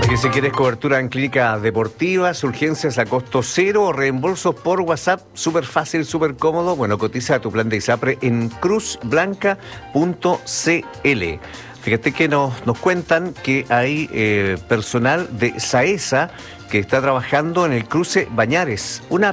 Y si quieres cobertura en clínicas deportivas, urgencias a costo cero o reembolsos por WhatsApp, súper fácil, súper cómodo. Bueno, cotiza tu plan de ISAPRE en cruzblanca.cl. Fíjate que nos cuentan que hay personal de SAESA que está trabajando en el cruce Bañares, una